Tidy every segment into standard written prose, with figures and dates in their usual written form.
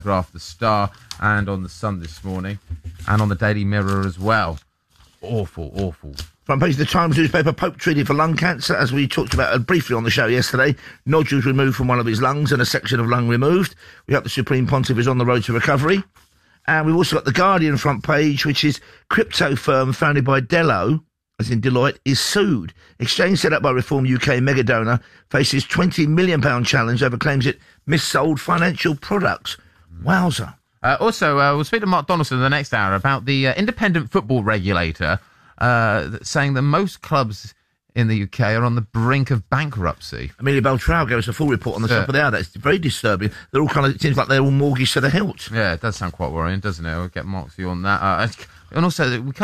Graph, the Star, and on the Sun this morning, and on the Daily Mirror as well. Awful. Front page of the Times newspaper, Pope treated for lung cancer, as we talked about briefly on the show yesterday. Nodules removed from one of his lungs and a section of lung removed. We hope the Supreme Pontiff is on the road to recovery. And we've also got the Guardian front page, which is crypto firm founded by Dello, as in Deloitte, is sued. Exchange set up by Reform UK mega donor faces £20 million challenge over claims it missold financial products. Wowzer. Also, we'll speak to Mark Donaldson in the next hour about the independent football regulator saying that most clubs in the UK are on the brink of bankruptcy. Amelia Beltrao gave us a full report on the top of the hour. That's very disturbing. They're all it seems like they're all mortgaged to the hilt. Yeah, it does sound quite worrying, doesn't it? We'll get Mark's view on that. And also, we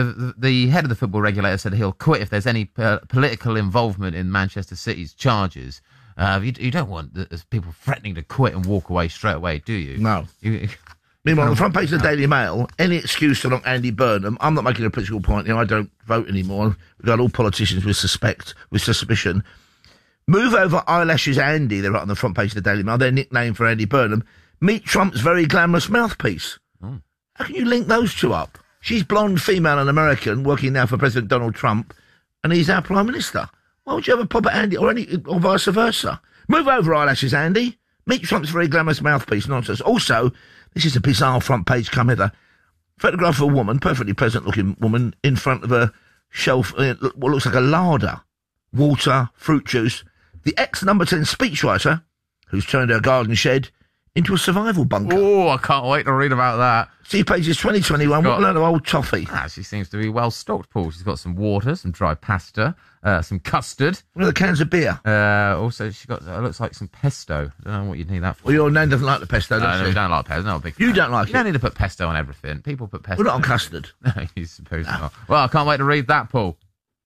the head of the football regulator said he'll quit if there's any political involvement in Manchester City's charges. You don't want people threatening to quit and walk away straight away, do you? No. Meanwhile, on the front page of the Daily Mail, any excuse to knock Andy Burnham. I'm not making a political point. I don't vote anymore. We've got all politicians with suspicion. Move over eyelashes, Andy. They're right on the front page of the Daily Mail. Their nickname for Andy Burnham. Meet Trump's very glamorous mouthpiece. Oh. How can you link those two up? She's blonde, female, and American, working now for President Donald Trump, and he's our Prime Minister. Why would you have a pop at Andy, or vice versa? Move over eyelashes, Andy. Meet Trump's very glamorous mouthpiece. Nonsense. Also, this is a bizarre front page come hither. Photograph of a woman, perfectly pleasant-looking woman, in front of a shelf, what looks like a larder. Water, fruit juice. The ex-number 10 speechwriter, who's turned her garden shed into a survival bunker. Oh, I can't wait to read about that. See pages 2021. What a load of old toffee. She seems to be well stocked, Paul. She's got some water, some dry pasta, some custard. What are the cans of beer? Also, she got looks like some pesto. I don't know what you'd need that for. Well, your nan doesn't like the pesto, does she? No, we don't like pesto. Not a big fan. You don't like it? You don't need to put pesto on everything. People put pesto. Well, not on custard. No, you suppose not. Well, I can't wait to read that, Paul.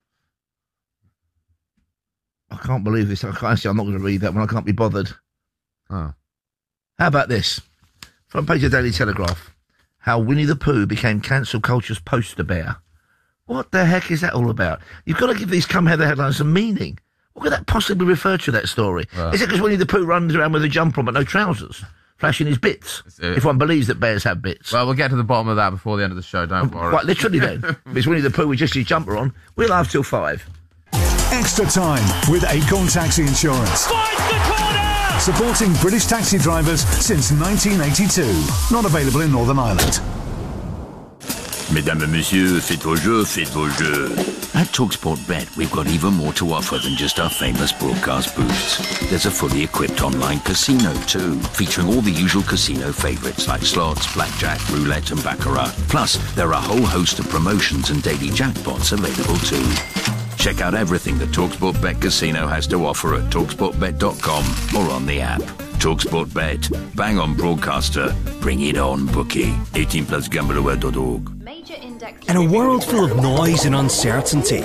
I can't believe this. I'm not going to read that one. I can't be bothered. Oh. How about this? Front page of Daily Telegraph. How Winnie the Pooh became cancel culture's poster bear. What the heck is that all about? You've got to give these come-hither headlines some meaning. What could that possibly refer to, that story? Is it because Winnie the Pooh runs around with a jumper on but no trousers, flashing his bits? If one believes that bears have bits. Well, we'll get to the bottom of that before the end of the show, don't worry. Quite literally then. If it's Winnie the Pooh with just his jumper on, we'll have till 5. Extra time with Acorn Taxi Insurance. Fight the corner! Supporting British taxi drivers since 1982. Not available in Northern Ireland. Mesdames et messieurs, faites vos jeux. At TalkSport Bet, we've got even more to offer than just our famous broadcast booths. There's a fully equipped online casino too, featuring all the usual casino favourites like slots, blackjack, roulette and baccarat. Plus, there are a whole host of promotions and daily jackpots available too. Check out everything that TalkSport Bet Casino has to offer at TalkSportBet.com or on the app. TalkSport Bet. Bang on broadcaster. Bring it on, bookie. 18 plus gambleaware.org. In a world full of noise and uncertainty,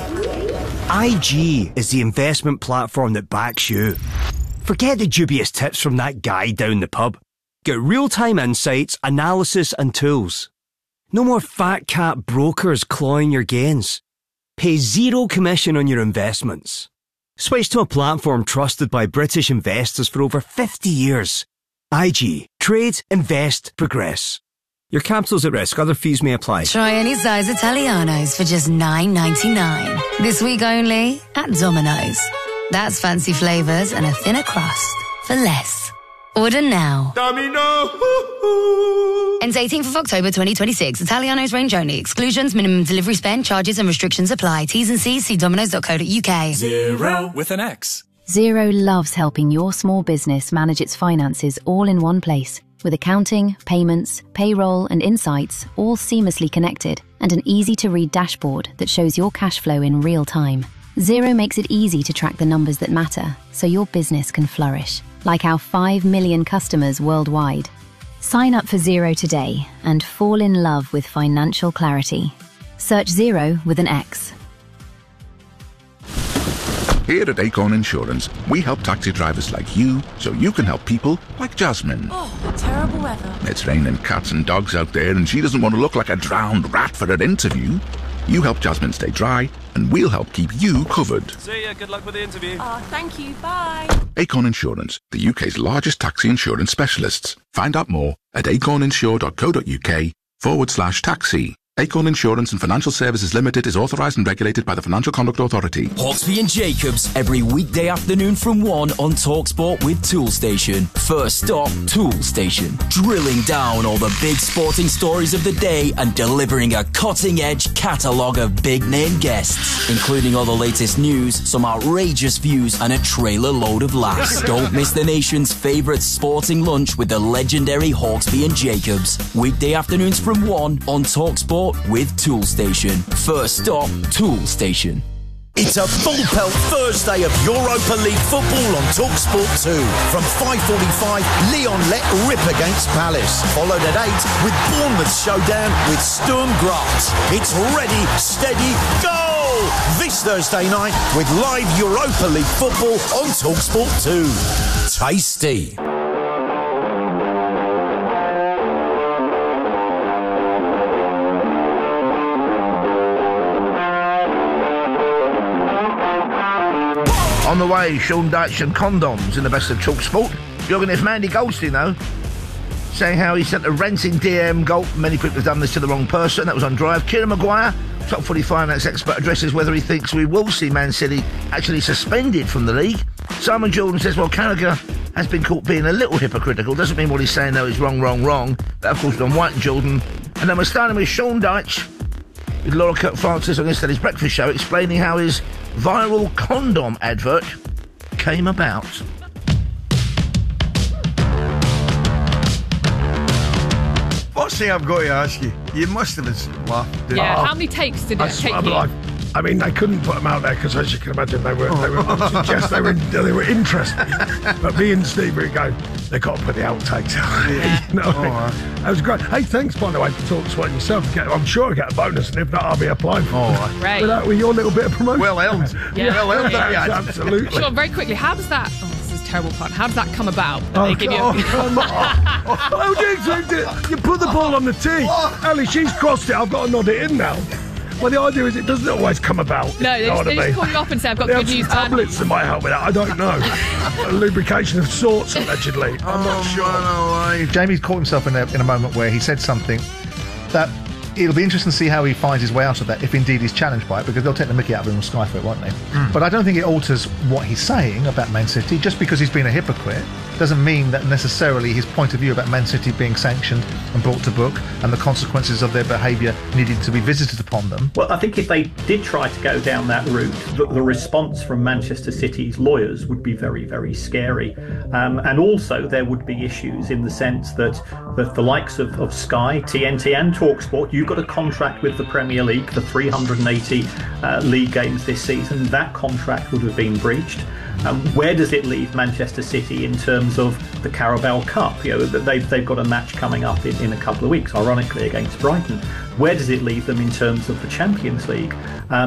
IG is the investment platform that backs you. Forget the dubious tips from that guy down the pub. Get real-time insights, analysis and tools. No more fat cat brokers clawing your gains. Pay zero commission on your investments. Switch to a platform trusted by British investors for over 50 years. IG. Trade, invest, progress. Your capital's at risk. Other fees may apply. Try any size Italianos for just $9.99. This week only at Domino's. That's fancy flavours and a thinner crust for less. Order now. Domino! Ends 18th of October 2026. Italianos range only. Exclusions, minimum delivery spend, charges and restrictions apply. T's and C's, see dominoes.co.uk. Zero with an X. Xero loves helping your small business manage its finances all in one place. With accounting, payments, payroll and insights all seamlessly connected and an easy-to-read dashboard that shows your cash flow in real time. Xero makes it easy to track the numbers that matter so your business can flourish. Like our 5 million customers worldwide. Sign up for Xero today and fall in love with financial clarity. Search Xero with an X. Here at Acorn Insurance, we help taxi drivers like you so you can help people like Jasmine. Oh, terrible weather. It's raining cats and dogs out there and she doesn't want to look like a drowned rat for her interview. You help Jasmine stay dry, and we'll help keep you covered. See ya. Good luck with the interview. Oh, thank you. Bye. Acorn Insurance, the UK's largest taxi insurance specialists. Find out more at acorninsure.co.uk/taxi. Acorn Insurance and Financial Services Limited is authorised and regulated by the Financial Conduct Authority. Hawksby and Jacobs, every weekday afternoon from 1 on TalkSport with Tool Station. First stop, Tool Station. Drilling down all the big sporting stories of the day and delivering a cutting-edge catalogue of big-name guests, including all the latest news, some outrageous views and a trailer load of laughs. Don't miss the nation's favourite sporting lunch with the legendary Hawksby and Jacobs. Weekday afternoons from 1 on TalkSport with Tool Station. First stop, Tool Station. It's a full pelt Thursday of Europa League football on TalkSport 2. From 5:45, Lyon let rip against Palace. Followed at 8 with Bournemouth's showdown with Sturm Graz. It's ready, steady, go! This Thursday night with live Europa League football on TalkSport 2. Tasty. On the way, Sean Dyche and condoms in the best of TalkSport. You're going to hear from Andy Goldstein, though, saying how he sent a ranting DM goal. Many people have done this to the wrong person. That was on Drive. Kieran Maguire, Top 45 Finance expert, addresses whether he thinks we will see Man City actually suspended from the league. Simon Jordan says, well, Carragher has been caught being a little hypocritical. Doesn't mean what he's saying, though, is wrong. But, of course, on White and Jordan. And then we're starting with Sean Dyche, with Laura Kirk-Francis on yesterday's breakfast show, explaining how his viral condom advert came about. First thing I've got to ask you, you must have laughed. Yeah, how many takes did it take you? I mean, they couldn't put them out there because, as you can imagine, they were interested. But me and Steve were going, they've got to put the outtakes out. Yeah. You know what I mean? That was great. Hey, thanks, by the way, for talking to yourself. I'm sure I'll get a bonus, and if not, I'll be applying for it. Right. With your little bit of promotion. Well earned. Yeah. Well earned. Yeah, absolutely. Sure, very quickly, how does that... Oh, this is a terrible pun. How does that come about? Come on. How do you expect it? You put the ball on the tee. Ali, she's crossed it. I've got to nod it in now. Well, the idea is it doesn't always come about. No, they just call you up and say, I've got good news. Tablets that might help with that. I don't know. Lubrication of sorts, allegedly. I'm not sure. Jamie's caught himself in a moment where he said something that it'll be interesting to see how he finds his way out of that, if indeed he's challenged by it, because they'll take the mickey out of him on Sky for it, won't they? But I don't think it alters what he's saying about Man City. Just because he's been a hypocrite doesn't mean that necessarily his point of view about Man City being sanctioned and brought to book and the consequences of their behaviour needing to be visited upon them. Well, I think if they did try to go down that route, the response from Manchester City's lawyers would be very, very scary. And also there would be issues in the sense that the likes of Sky, TNT and TalkSport, you've got a contract with the Premier League, the 380 league games this season. That contract would have been breached. Where does it leave Manchester City in terms of the Carabao Cup? You know, they've got a match coming up in a couple of weeks, ironically, against Brighton. Where does it leave them in terms of the Champions League?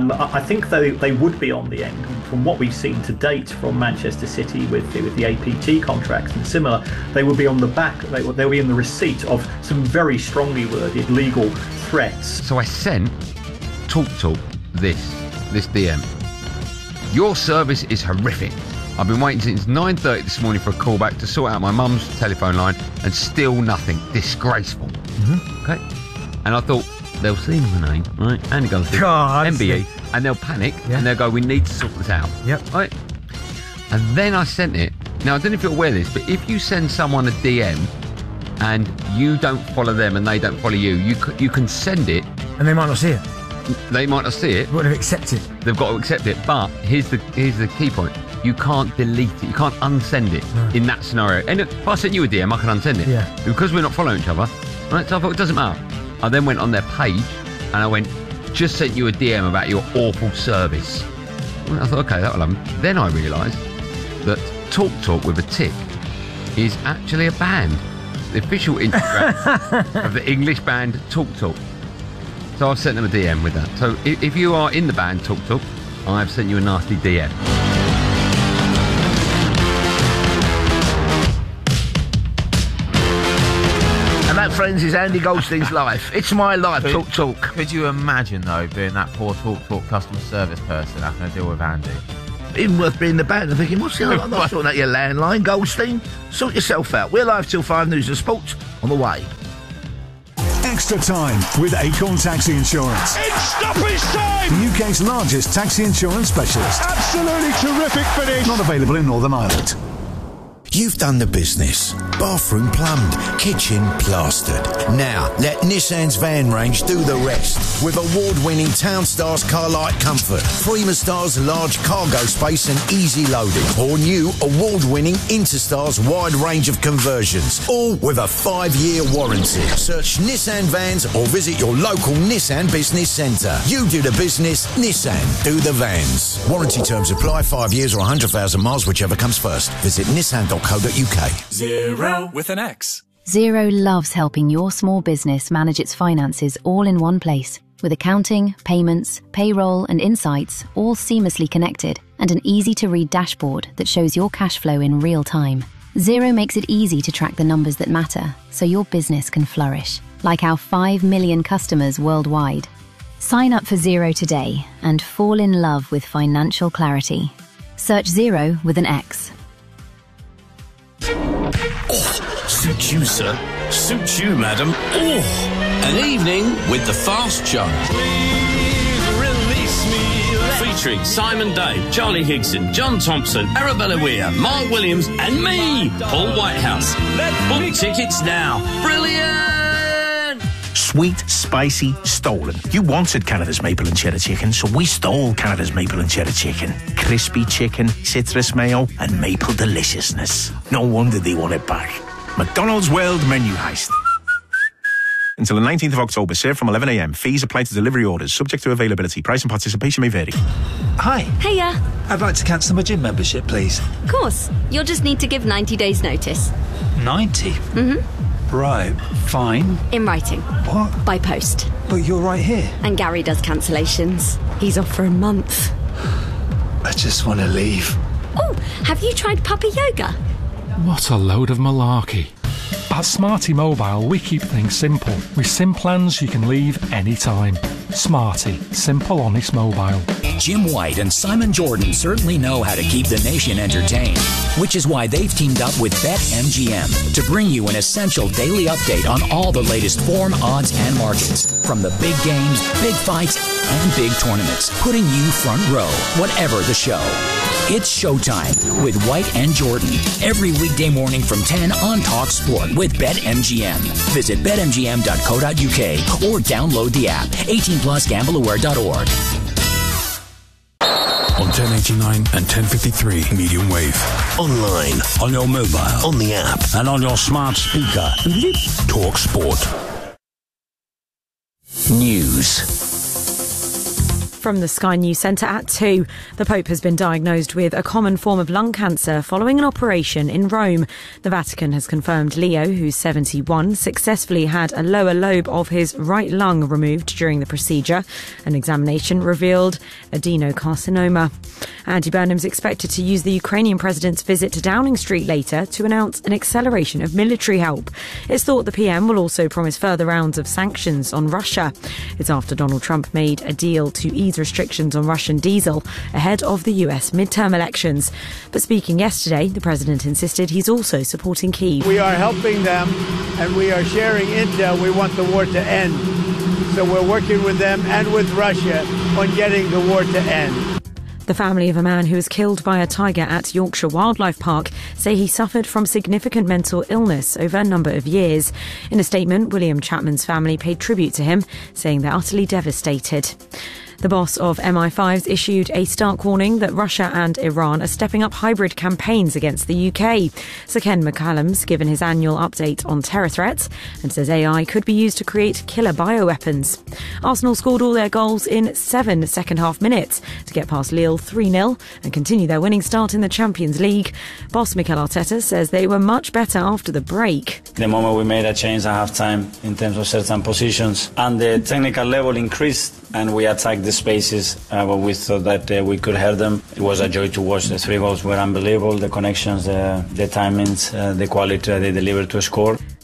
I think they would be on the end. From what we've seen to date from Manchester City with the APT contracts and similar, they will be on the back, they'll be in the receipt of some very strongly worded legal threats. So I sent TalkSport this DM. Your service is horrific. I've been waiting since 9:30 this morning for a call back to sort out my mum's telephone line and still nothing. Disgraceful. Okay? And I thought, they'll see my name, right? Andy Goldstein, MBE, and they'll panic and they'll go, we need to sort this out. Yep. Right? And then I sent it. Now, I don't know if you're aware of this, but if you send someone a DM and you don't follow them and they don't follow you, you can send it. And they might not see it. They might not see it. But they've accepted. They've got to accept it. But here's the key point. You can't delete it. You can't unsend it in that scenario. And if I sent you a DM, I can unsend it. Yeah. Because we're not following each other. Right? So I thought it doesn't matter. I then went on their page and I went, just sent you a DM about your awful service. I thought, okay, that'll happen. Then I realised that TalkSport with a tick is actually a band. The official Instagram of the English band TalkSport. So I've sent them a DM with that. So if you are in the band TalkSport, I've sent you a nasty DM. And that, friends, is Andy Goldstein's life. It's my life, talk. Could you imagine, though, being that poor talk customer service person having to deal with Andy? Even worth being in the band and thinking, what's the other? I'm not sorting out your landline, Goldstein. Sort yourself out. We're live till 5 news and sports on the way. Extra time with Acorn Taxi Insurance. It's stoppage time! The UK's largest taxi insurance specialist. Absolutely terrific finish. Not available in Northern Ireland. You've done the business. Bathroom plumbed, kitchen plastered. Now, let Nissan's van range do the rest. With award-winning Townstars Carlight Comfort, Freemastars large cargo space and easy loading. Or new award-winning Interstars wide range of conversions. All with a 5-year warranty. Search Nissan vans or visit your local Nissan business centre. You do the business, Nissan do the vans. Warranty terms apply, 5 years or 100,000 miles, whichever comes first. Visit nissan.co.uk. Xero with an X. Xero loves helping your small business manage its finances all in one place, with accounting, payments, payroll, and insights all seamlessly connected, and an easy-to-read dashboard that shows your cash flow in real time. Xero makes it easy to track the numbers that matter, so your business can flourish, like our 5 million customers worldwide. Sign up for Xero today and fall in love with financial clarity. Search Xero with an X. Oh, suits you, sir. Suits you, madam. Oh, an evening with the Fast Show. Featuring Simon Day, Charlie Higson, John Thompson, Arabella Weir, Mark Williams, and me, Paul Whitehouse. Book tickets now. Brilliant! Sweet, spicy, stolen. You wanted Canada's maple and cheddar chicken, so we stole Canada's maple and cheddar chicken. Crispy chicken, citrus mayo, and maple deliciousness. No wonder they want it back. McDonald's World Menu Heist. Until the 19th of October, served from 11 a.m. Fees apply to delivery orders, subject to availability. Price and participation may vary. Hi. Hiya. I'd like to cancel my gym membership, please. Of course. You'll just need to give 90 days notice. 90? Mm-hmm. Right, fine. In writing. What? By post. But you're right here. And Gary does cancellations. He's off for a month. I just want to leave. Oh, have you tried puppy yoga? What a load of malarkey. At Smarty Mobile, we keep things simple. With SIM plans you can leave anytime. Smarty, simple, honest mobile. Jim White and Simon Jordan certainly know how to keep the nation entertained, which is why they've teamed up with BetMGM to bring you an essential daily update on all the latest form, odds, and markets. From the big games, big fights, and big tournaments, putting you front row, whatever the show. It's showtime with White and Jordan every weekday morning from 10 on Talk Sport with BetMGM. Visit betmgm.co.uk or download the app. 18+GambleAware.org. On 1089 and 1053 medium wave. Online, on your mobile, on the app, and on your smart speaker. Talk Sport. News. From the Sky News Centre at 2, the Pope has been diagnosed with a common form of lung cancer following an operation in Rome. The Vatican has confirmed Leo, who's 71, successfully had a lower lobe of his right lung removed during the procedure. An examination revealed adenocarcinoma. Andy Burnham's expected to use the Ukrainian president's visit to Downing Street later to announce an acceleration of military help. It's thought the PM will also promise further rounds of sanctions on Russia. It's after Donald Trump made a deal to ease restrictions on Russian diesel ahead of the US midterm elections. But speaking yesterday, the president insisted he's also supporting Kyiv. We are helping them and we are sharing intel. We want the war to end. So we're working with them and with Russia on getting the war to end. The family of a man who was killed by a tiger at Yorkshire Wildlife Park say he suffered from significant mental illness over a number of years. In a statement, William Chapman's family paid tribute to him, saying they're utterly devastated. The boss of MI5's issued a stark warning that Russia and Iran are stepping up hybrid campaigns against the UK. Sir Ken McCallum's given his annual update on terror threats and says AI could be used to create killer bioweapons. Arsenal scored all their goals in 7 second-half minutes to get past Lille 3-0 and continue their winning start in the Champions League. Boss Mikel Arteta says they were much better after the break. The moment we made a change at half-time in terms of certain positions and the technical level increased and we attacked the spaces where we thought that we could hurt them. It was a joy to watch. The 3 goals were unbelievable. The connections, the timings, the quality they delivered to score.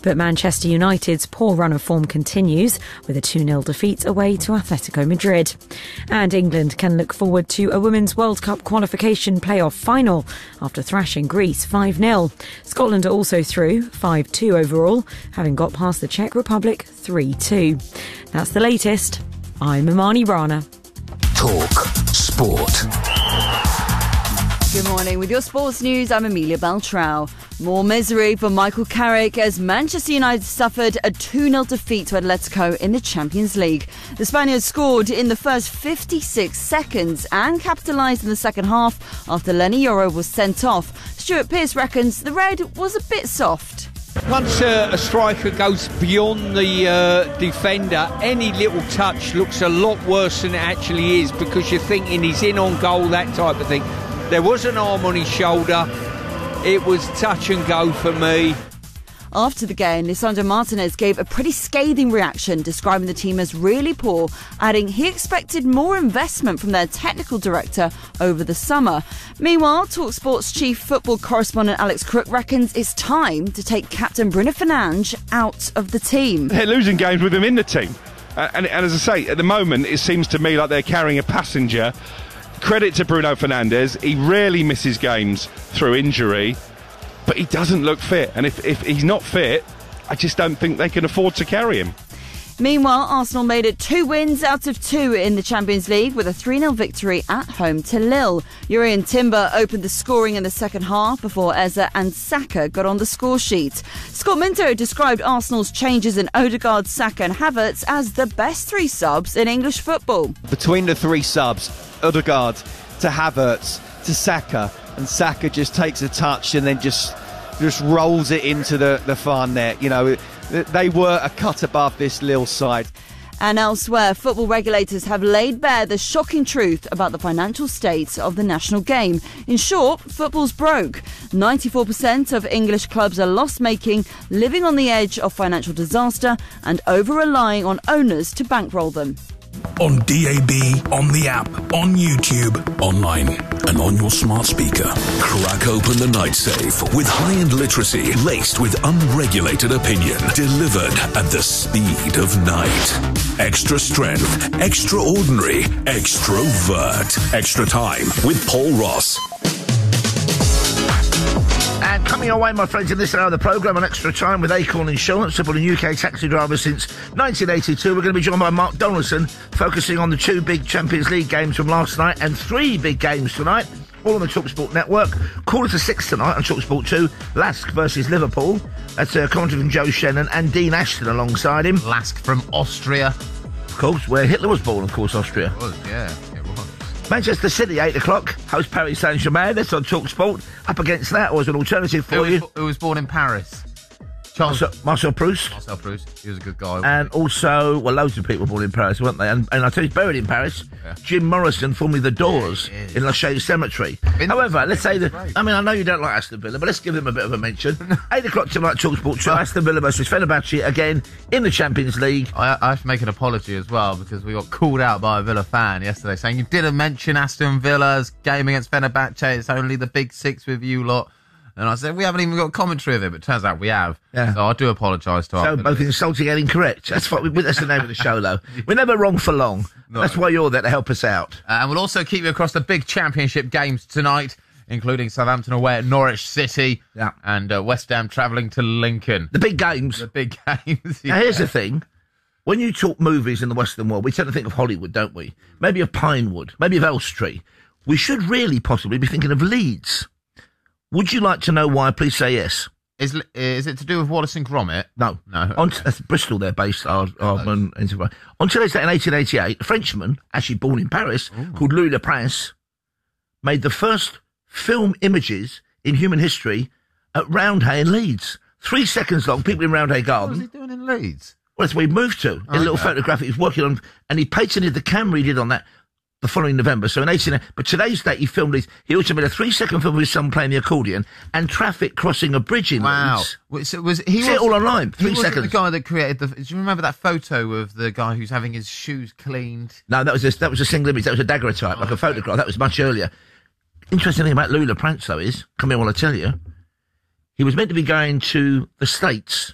But Manchester United's poor run of form continues with a 2-0 defeat away to Atletico Madrid. And England can look forward to a Women's World Cup qualification playoff final after thrashing Greece 5-0. Scotland are also through, 5-2 overall, having got past the Czech Republic 3-2. That's the latest. I'm Imani Rana. Talk Sport. Good morning. With your sports news, I'm Amelia Beltrao. More misery for Michael Carrick as Manchester United suffered a 2-0 defeat to Atletico in the Champions League. The Spaniards scored in the first 56 seconds and capitalised in the second half after Lenny Yoro was sent off. Stuart Pearce reckons the red was a bit soft. Once a striker goes beyond the defender, any little touch looks a lot worse than it actually is, because you're thinking he's in on goal, that type of thing. There was an arm on his shoulder. It was touch and go for me. After the game, Lisandro Martinez gave a pretty scathing reaction, describing the team as really poor, adding he expected more investment from their technical director over the summer. Meanwhile, TalkSport's chief football correspondent Alex Crook reckons it's time to take captain Bruno Fernandes out of the team. They're losing games with him in the team. And as I say, at the moment, it seems to me like they're carrying a passenger. Credit to Bruno Fernandes. He rarely misses games through injury, but he doesn't look fit. And if he's not fit, I just don't think they can afford to carry him. Meanwhile, Arsenal made it 2 wins out of 2 in the Champions League with a 3-0 victory at home to Lille. Jurrien Timber opened the scoring in the second half before Eze and Saka got on the score sheet. Scott Minto described Arsenal's changes in Odegaard, Saka and Havertz as the best 3 subs in English football. Between the 3 subs, Odegaard to Havertz to Saka, and Saka just takes a touch and then just rolls it into the far net. You know, they were a cut above this Lille side. And elsewhere, football regulators have laid bare the shocking truth about the financial state of the national game. In short, football's broke. 94% of English clubs are loss-making, living on the edge of financial disaster and over-relying on owners to bankroll them. On DAB, on the app, on YouTube, online, and on your smart speaker. Crack open the night safe with high-end literacy laced with unregulated opinion. Delivered at the speed of night. Extra strength, extraordinary, extrovert. Extra time with Paul Ross. And coming your way, my friends, in this hour of the programme, on Extra Time with Acorn Insurance, supporting UK taxi drivers since 1982. We're going to be joined by Mark Donaldson, focusing on the 2 big Champions League games from last night and 3 big games tonight, all on the TalkSport network. 5:45 tonight on TalkSport 2, Lask versus Liverpool. That's a commentary from Joe Shannon and Dean Ashton alongside him. Lask from Austria. Of course, where Hitler was born, of course, Austria. It was, yeah. Manchester City, 8 o'clock, host Paris Saint-Germain. That's on TalkSport. Up against that, or as an alternative for you. Who was born in Paris? Marcel Proust. Marcel Proust. He was a good guy. And also, well, loads of people were born in Paris, weren't they? And I tell you, he's buried in Paris. Yeah. Jim Morrison, formerly The Doors, in La Chaise Cemetery. However, let's say that, I mean, I know you don't like Aston Villa, but let's give them a bit of a mention. 8 o'clock tonight, TalkSport 2, Aston Villa versus Fenerbahce, again, in the Champions League. I have to make an apology as well, because we got called out by a Villa fan yesterday, saying you didn't mention Aston Villa's game against Fenerbahce, it's only the big 6 with you lot. And I said, we haven't even got commentary of it, but it turns out we have. Yeah. So I do apologise to So both insulting and incorrect. That's what that's the name of the show, though. We're never wrong for long. No. That's why you're there to help us out. And we'll also keep you across the big championship games tonight, including Southampton away at Norwich City and West Ham travelling to Lincoln. The big games. The big games. Now, here's the thing. When you talk movies in the Western world, we tend to think of Hollywood, don't we? Maybe of Pinewood, maybe of Elstree. We should really possibly be thinking of Leeds. Would you like to know why? Please say yes. Is it to do with Wallace and Gromit? No. Okay. That's Bristol, they're based. On today's day in 1888, a Frenchman, actually born in Paris, called Louis Le Prince, made the first film images in human history at Roundhay in Leeds. 3 seconds long, people in Roundhay Garden. What was he doing in Leeds? Well, that's where he moved to. In a little photograph he was working on, and he patented the camera he did on that the following November. So in 18... But today's date, he filmed these. He also made a 3-second film with his son playing the accordion and traffic crossing a bridge in Leeds. So was he? See it all online. 3 seconds. The guy that created the. Do you remember that photo of the guy who's having his shoes cleaned? No, that was a single image. That was a daguerreotype, like a photograph. That was much earlier. Interesting thing about Louis Le Prince, though, is, come here while I tell you, he was meant to be going to the States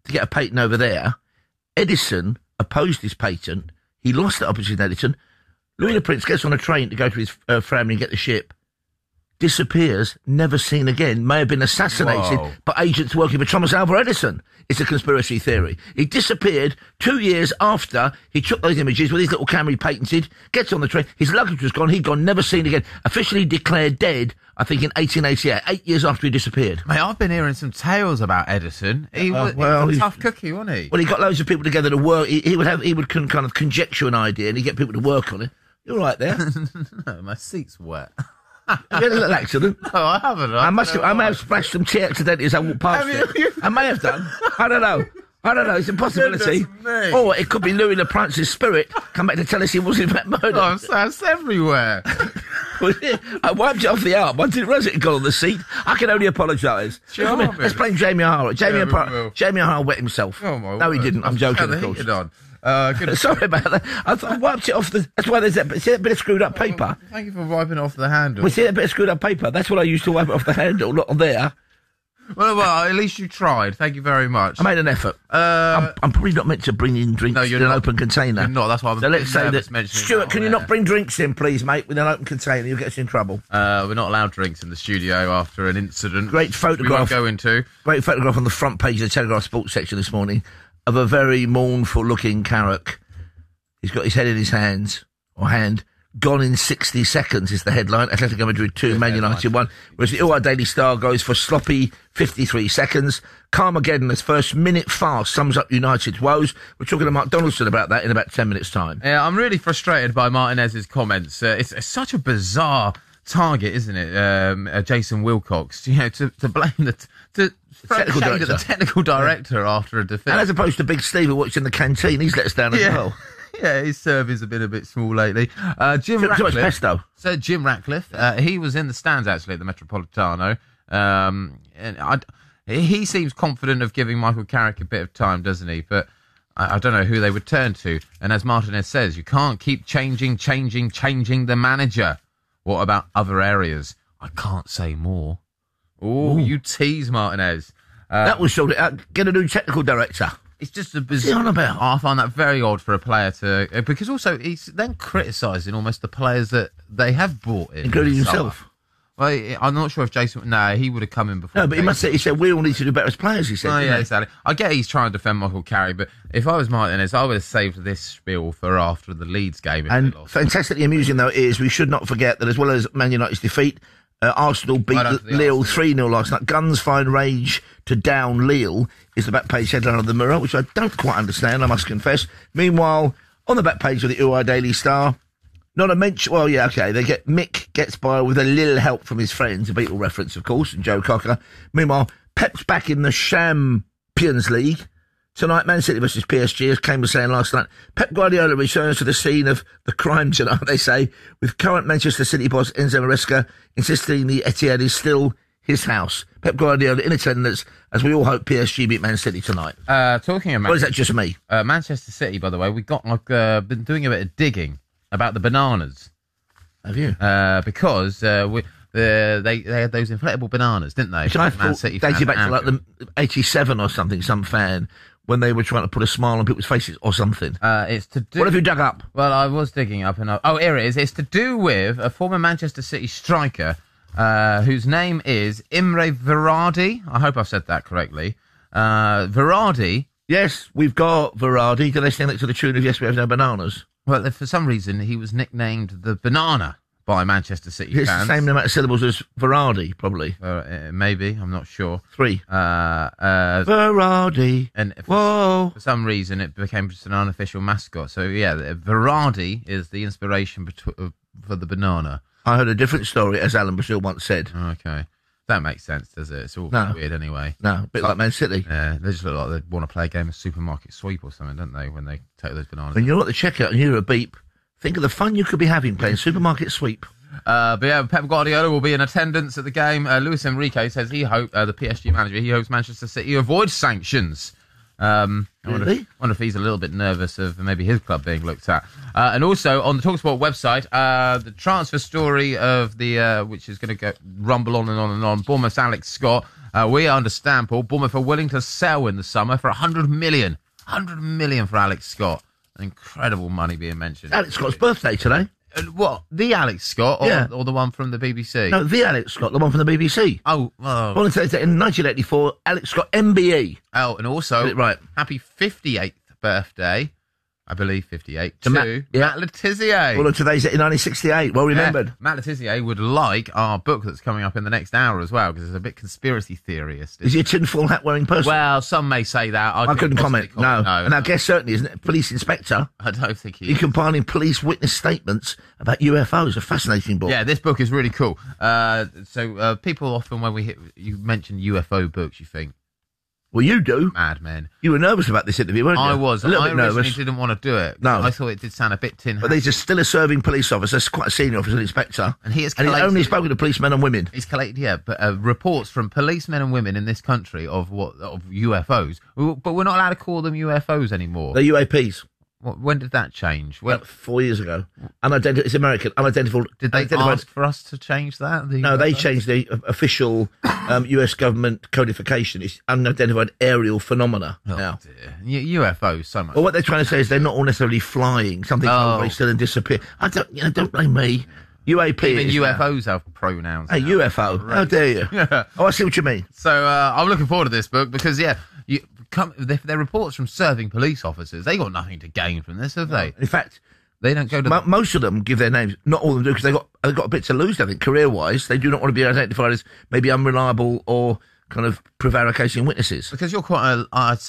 to get a patent over there. Edison opposed his patent. He lost it opposite Edison. Louis the Prince gets on a train to go to his family and get the ship. Disappears, never seen again, may have been assassinated by agents working for Thomas Alva Edison. It's a conspiracy theory. He disappeared 2 years after he took those images with his little camera he patented, gets on the train, his luggage was gone, he'd gone, never seen again. Officially declared dead, I think, in 1888, 8 years after he disappeared. Mate, I've been hearing some tales about Edison. He was a tough cookie, wasn't he? Well, he got loads of people together to work. He would kind of conjecture an idea and he'd get people to work on it. You're right there. No, my seat's wet. Have you had a little accident? No, I haven't. I may have splashed some tea accidentally as I walked past it. I may have done. I don't know. It's a possibility. Or it could be Louis the Prince's spirit come back to tell us he wasn't in fact murdered. Oh, that's everywhere. I wiped it off the arm. Once it was, it got on the seat. I can only apologise. Let's blame Jamie O'Hara. Jamie O'Hara wet himself. Oh, my no, he word. didn't. I'm joking, of course. Sorry about that. I wiped it off that's why there's that. See that bit of screwed up paper? Thank you for wiping off the handle. See that bit of screwed up paper? That's what I used to wipe it off the handle, not on there. Well, at least you tried. Thank you very much. I made an effort. I'm probably not meant to bring in drinks in an open container. You're not. That's why I'm. So let's say that. Mentioning Stuart, can you not bring drinks in, please, mate, with an open container? You'll get us in trouble. We're not allowed drinks in the studio after an incident. Great photograph. We won't go into. Great photograph on the front page of the Telegraph Sports section this morning of a very mournful-looking Carrick. He's got his head in his hand, gone in 60 seconds is the headline. Atletico Madrid 2, Man United 1. Whereas the UR Daily Star goes for sloppy 53 seconds. Carmageddon, first minute fast, sums up United's woes. We're talking to Mark Donaldson about that in about 10 minutes' time. Yeah, I'm really frustrated by Martinez's comments. It's such a bizarre target, isn't it? Jason Wilcox, to blame the technical director after a defeat. And as opposed to Big Steve who watched in the canteen, he's let us down as well. Yeah, his serve has been a bit small lately. Jim Ratcliffe. So Jim Ratcliffe, he was in the stands actually at the Metropolitano. And he seems confident of giving Michael Carrick a bit of time, doesn't he? But I don't know who they would turn to. And as Martinez says, you can't keep changing the manager. What about other areas? I can't say more. Oh, you tease, Martinez. That was sort of get a new technical director. It's just a bizarre. I find that very odd for a player to, because also he's then criticising almost the players that they have brought in, including himself. Well, I'm not sure if Jason. No, he would have come in before. No, but he said we all need to do better as players. He said. Oh yeah, exactly. I get he's trying to defend Michael Carrick, but if I was Martinez, I would have saved this spiel for after the Leeds game. And fantastically amusing though is we should not forget that as well as Man United's defeat. Arsenal beat Lille 3-0 last night. Guns find rage to down Lille is the back page headline of the Mirror, which I don't quite understand, I must confess. Meanwhile, on the back page of the UI Daily Star, not a mention. Well, yeah, okay. Mick gets by with a little help from his friends, a Beatle reference, of course, and Joe Cocker. Meanwhile, Pep's back in the Champions League. Tonight, Man City versus PSG, as Kane was saying last night. Pep Guardiola returns to the scene of the crime tonight, they say, with current Manchester City boss Enzo Maresca insisting the Etihad is still his house. Pep Guardiola in attendance, as we all hope PSG beat Man City tonight. Talking about... Or is that just me? Manchester City, by the way, been doing a bit of digging about the bananas. Have you? Because they had those inflatable bananas, didn't they? Which I thought dated back to like the 87 or something, some fan... when they were trying to put a smile on people's faces or something. It's to do... What have you dug up? Well, I was digging up and... here it is. It's to do with a former Manchester City striker whose name is Imre Verardi. I hope I've said that correctly. Verardi... Yes, we've got Verardi. Do they sing it to the tune of Yes, We Have No Bananas? Well, for some reason, he was nicknamed the Banana by Manchester City fans. It's the same amount of syllables as Verardi, probably. Maybe, I'm not sure. 3. Verardi. And for some reason, it became just an unofficial mascot. So, yeah, Verardi is the inspiration for the banana. I heard a different story, as Alan Brazil once said. Okay. That makes sense, does it? It's all weird anyway. No, a bit like Man City. Yeah, they just look like they want to play a game of supermarket sweep or something, don't they, when they take those bananas? When you're at the checkout and you hear a beep, think of the fun you could be having playing supermarket sweep. But yeah, Pep Guardiola will be in attendance at the game. Luis Enrique says the PSG manager, he hopes Manchester City avoids sanctions. Really? I wonder if he's a little bit nervous of maybe his club being looked at. And also on the TalkSport website, the transfer story of the which is going to go rumble on and on and on. Bournemouth's Alex Scott We understand, Paul, Bournemouth are willing to sell in the summer for 100 million. 100 million for Alex Scott. Incredible money being mentioned. Alex Scott's birthday today. What? The Alex Scott or the one from the BBC? No, the Alex Scott, the one from the BBC. Oh. Born in 1984, Alex Scott, MBE. Oh, and also, right. Happy 58th birthday, I believe 58, to Matt Le Tissier. Well, today's 1968, well remembered. Yeah. Matt Le Tissier would like our book that's coming up in the next hour as well, because it's a bit conspiracy theorist. Is he a tinfoil hat wearing person? Well, some may say that. I couldn't comment. No. And I guess certainly isn't it? Police inspector. I don't think he is. He's compiling police witness statements about UFOs. A fascinating book. Yeah, this book is really cool. So people often, when you mention UFO books, you think, well, you do. Madmen. You were nervous about this interview, weren't you? I was. A little bit nervous. I originally didn't want to do it. No. I thought it did sound a bit tin hat. But he's still a serving police officer, quite a senior officer, an inspector. And he's only spoken to policemen and women. He's collected, reports from policemen and women in this country of UFOs. But we're not allowed to call them UFOs anymore. They're UAPs. When did that change? About 4 years ago. It's American. Unidentified. Did they ask for us to change that? No, they changed the official US government codification. It's unidentified aerial phenomena now. Dear. UFOs, so much. Well, what they're trying to say is they're not all necessarily flying. Something probably still and disappear. Don't blame me. UAP. Even UFOs have pronouns. Hey, UFO. Right. How dare you? Oh, I see what you mean. So I'm looking forward to this book because, they're reports from serving police officers. They got nothing to gain from this, have they? In fact, they don't go to most of them give their names. Not all of them do, because they've got a bit to lose. I think career-wise, they do not want to be identified as maybe unreliable or kind of prevaricating witnesses. Because you're quite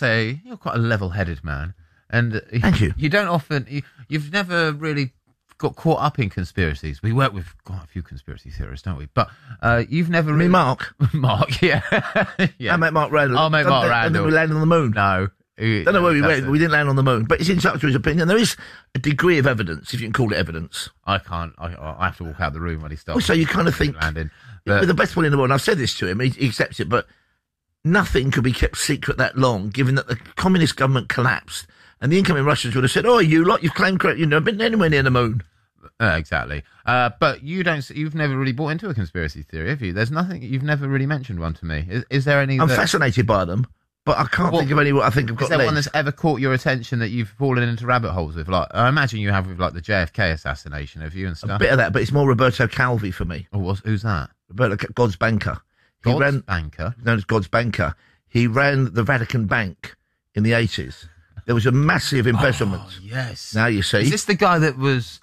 a level-headed man, and thank you. You don't often. You've never really got caught up in conspiracies. We work with quite a few conspiracy theorists, don't we? But you've never really... Mark? Mark, yeah. I met Mark Randall. I'll make Mark Randall. We landed on the moon. No. Don't know where we went, but we didn't land on the moon. But it's entitled to his opinion. There is a degree of evidence, if you can call it evidence. I can't. I have to walk out the room when he starts. So you kind of think... landing. With the best one in the world, and I've said this to him, he accepts it, but nothing could be kept secret that long, given that the communist government collapsed, and the incoming Russians would have said, you lot, you've claimed credit, you've never been anywhere near the moon. Exactly. But you've never really bought into a conspiracy theory, have you? There's nothing, you've never really mentioned one to me. Is there any... I'm fascinated by them, but I can't think of any I think have got Is there legs. one that's ever caught your attention that you've fallen into rabbit holes with? Like, I imagine you have with like the JFK assassination, have you, and stuff? A bit of that, but it's more Roberto Calvi for me. Oh, who's that? Roberto, God's banker. Banker? Known as God's banker. He ran the Vatican Bank in the 80s. There was a massive embezzlement. Oh, yes. Now you see. Is this the guy that was...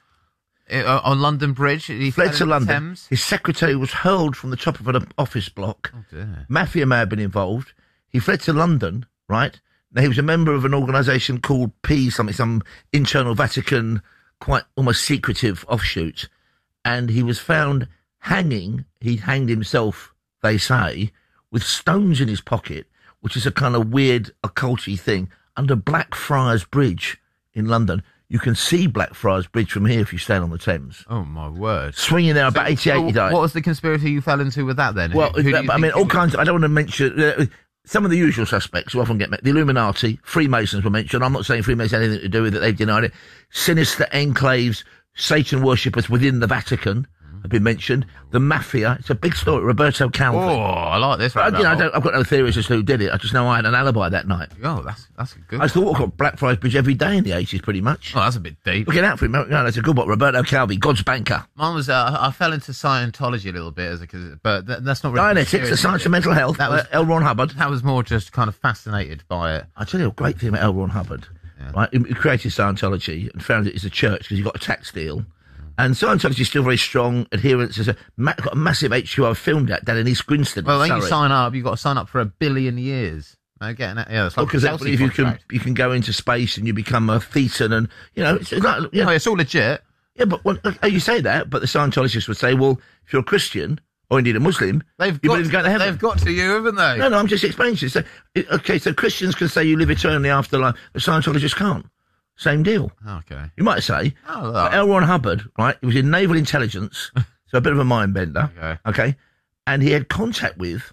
on London Bridge? He fled to London. Thames? His secretary was hurled from the top of an office block. Oh, dear. Mafia may have been involved. He fled to London, right? Now, he was a member of an organisation called some internal Vatican, quite almost secretive offshoot. And he was found hanging. He'd hanged himself, they say, with stones in his pocket, which is a kind of weird occulty thing, under Blackfriars Bridge in London. You can see Blackfriars Bridge from here if you stand on the Thames. Oh, my word. Swinging there about 88, he died. What was the conspiracy you fell into with that, then? Well, all kinds of... I don't want to mention... some of the usual suspects who often get met. The Illuminati, Freemasons were mentioned. I'm not saying Freemasons had anything to do with it. They've denied it. Sinister enclaves, Satan worshippers within the Vatican have been mentioned. The Mafia. It's a big story. Roberto Calvi. Oh, I like this. I've got no theories as to who did it. I just know I had an alibi that night. Oh, that's a good one. I used to walk on Blackfriars Bridge every day in the 80s, pretty much. Oh, that's a bit deep. Looking out for him. No, that's a good one. Roberto Calvi, God's banker. Mine was, I fell into Scientology a little bit, but that's not really... Dianetics, the science of mental health. That was L. Ron Hubbard. That was more just kind of fascinated by it. I'll tell you a great thing about L. Ron Hubbard. Yeah. Right? He created Scientology and founded it as a church because he got a tax deal. And Scientology is still very strong. Adherence has got a massive HQR filmed at down in East Grinstead. Well, when you sign up, you've got to sign up for 1 billion years. It's like because if you can go into space and you become a thetan, and it's like, it's all legit. Yeah, but you say that, but the Scientologists would say, well, if you're a Christian or indeed a Muslim, they've got to you, haven't they? No, I'm just explaining to you. So Christians can say you live eternally after life, but Scientologists can't. Same deal. Okay. You might say. L. Ron Hubbard, right? He was in naval intelligence, so a bit of a mind bender. Okay. And he had contact with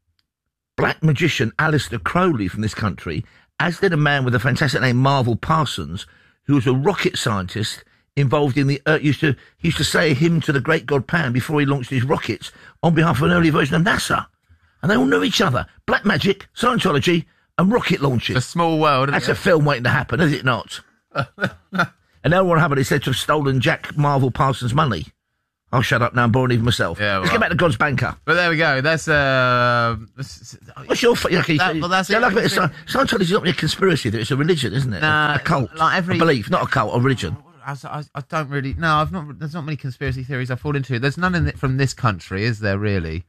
black magician Aleister Crowley from this country, as did a man with a fantastic name, Marvel Parsons, who was a rocket scientist involved in the... he used to say a hymn to the great god Pan before he launched his rockets on behalf of an early version of NASA. And they all knew each other. Black magic, Scientology, and rocket launches. A small world. That's a film waiting to happen, is it not? And now what happened is said to have stolen Jack Marvel Parsons' money. I'll shut up now, I'm boring even myself. Yeah, Let's get back to God's banker. But there we go. That's what's your that's like a bit of Scientology is not really a conspiracy, it's a religion, isn't it? Nah, a cult. Like a belief, not a cult, a religion. I don't really. No, I've not. There's not many conspiracy theories I fall into. There's none from this country, is there? Really?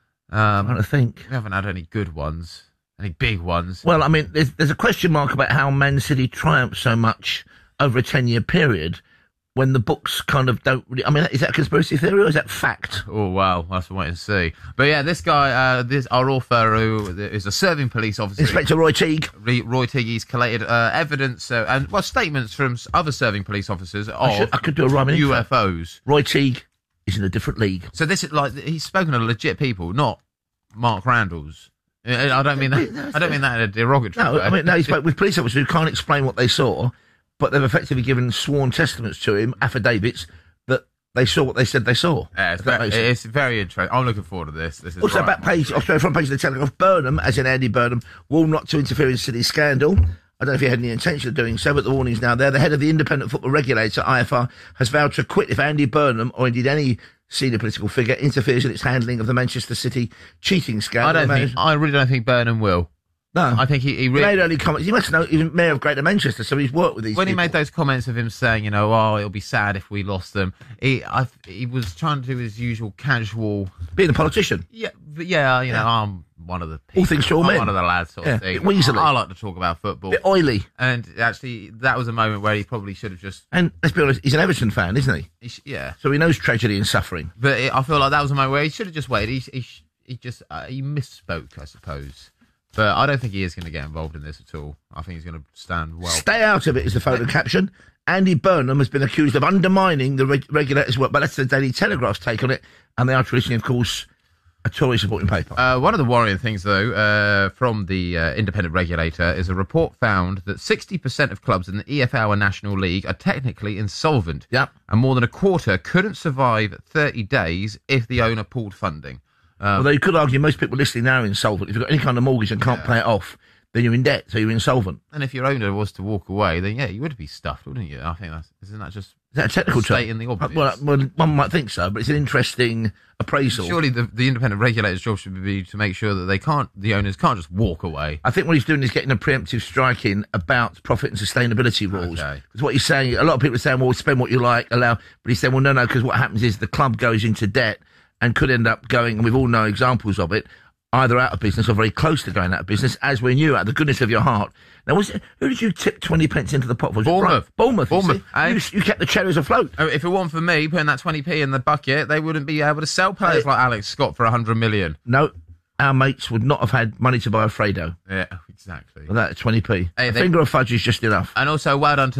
I'm trying to think. We haven't had any good ones, any big ones. Well, I mean, there's a question mark about how Man City triumphed so much over a 10-year period when the books kind of don't really... I mean, is that a conspiracy theory or is that fact? Oh, wow. We'll have to wait and see. But yeah, this guy, our author, who is a serving police officer... Inspector Roy Teague. Roy Teague, he's collated evidence and statements from other serving police officers of I could do a rhyming UFOs. Roy Teague is in a different league. So this is like... He's spoken to legit people, not Mark Randall's. I don't mean that. I don't mean that in a derogatory way. No, I mean, no, he spoke with police officers who can't explain what they saw, but they've effectively given sworn testaments to him, affidavits, that they saw what they said they saw. Yeah, it's very interesting. I'm looking forward to this. This is also, back page, front page of the Telegraph, Burnham, as in Andy Burnham, warned not to interfere in City scandal. I don't know if he had any intention of doing so, but the warning's now there. The head of the independent football regulator, IFR, has vowed to quit if Andy Burnham, or indeed any senior political figure, interferes in its handling of the Manchester City cheating scandal. I really don't think Burnham will. No. I think he really... made only comments. You must know, he's mayor of Greater Manchester, so he's worked with these When people. he made those comments of him saying, it'll be sad if we lost them, he was trying to do his usual casual... Being a politician. Yeah, but I'm one of the people. All things to all men. One of the lads sort of thing. Weaselly. I like to talk about football. Bit oily. And actually, that was a moment where he probably should have just... And let's be honest, he's an Everton fan, isn't he? Yeah. So he knows tragedy and suffering. But I feel like that was a moment where he should have just waited. He misspoke, I suppose. But I don't think he is going to get involved in this at all. I think he's going to stand well. Stay out of it is the photo caption. Andy Burnham has been accused of undermining the regulator's work, but that's the Daily Telegraph's take on it. And they are traditionally, of course, a Tory supporting paper. One of the worrying things, though, from the independent regulator is a report found that 60% of clubs in the EFL and National League are technically insolvent. Yep. And more than a quarter couldn't survive 30 days if the owner pulled funding. Although you could argue most people listening now are insolvent. If you've got any kind of mortgage and can't pay it off, then you're in debt, so you're insolvent. And if your owner was to walk away, then you would be stuffed, wouldn't you? I think isn't that just... Is that a technical term? Stating the obvious? Well, one might think so, but it's an interesting appraisal. Surely the independent regulator's job should be to make sure that the owners can't just walk away. I think what he's doing is getting a preemptive strike in about profit and sustainability rules. Because what he's saying, a lot of people are saying, well, spend what you like, but he's saying, well, no, because what happens is the club goes into debt and could end up going, and we've all known examples of it, either out of business or very close to going out of business, as we knew, out of the goodness of your heart. Now, who did you tip 20 pence into the pot for? Bournemouth. Bournemouth. Eh? You kept the cherries afloat. Oh, if it weren't for me putting that 20p in the bucket, they wouldn't be able to sell players like Alex Scott for 100 million. No, our mates would not have had money to buy a Fredo. Yeah, exactly. With that 20p. Hey, a finger of fudge is just enough. And also, well done to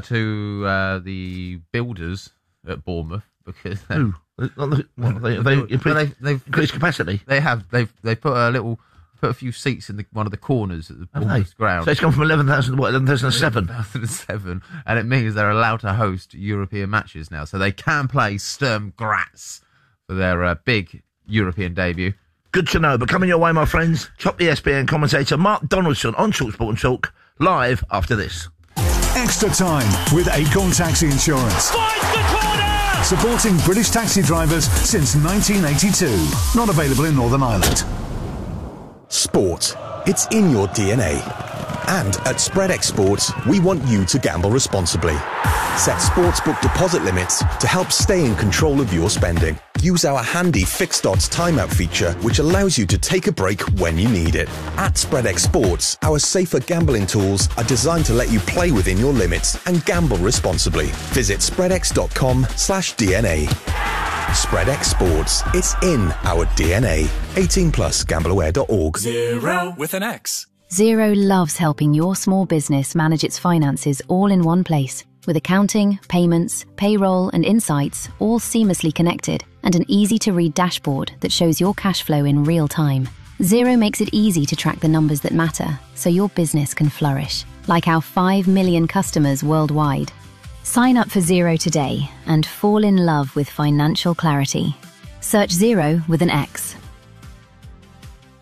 the builders at Bournemouth, because... Who? They've increased capacity. They've put a few seats in one of the corners at the Bournemouth ground. So it's gone from 11,007? 11,007, and it means they're allowed to host European matches now, so they can play Sturm Graz for their big European debut. Good to know, but coming your way, my friends, top ESPN commentator Mark Donaldson on TalkSport and Talk, live after this. Extra time with Acorn Taxi Insurance. Supporting British taxi drivers since 1982. Not available in Northern Ireland. Sport. It's in your DNA. And at SpreadX Sports, we want you to gamble responsibly. Set sportsbook deposit limits to help stay in control of your spending. Use our handy fixed odds timeout feature, which allows you to take a break when you need it. At SpreadX Sports, our safer gambling tools are designed to let you play within your limits and gamble responsibly. Visit spreadx.com/DNA. SpreadX Sports. It's in our DNA. 18+, gambleaware.org. Zero with an X. Xero loves helping your small business manage its finances all in one place, with accounting, payments, payroll, and insights all seamlessly connected, and an easy-to-read dashboard that shows your cash flow in real time. Xero makes it easy to track the numbers that matter, so your business can flourish, like our 5 million customers worldwide. Sign up for Xero today and fall in love with financial clarity. Search Xero with an X.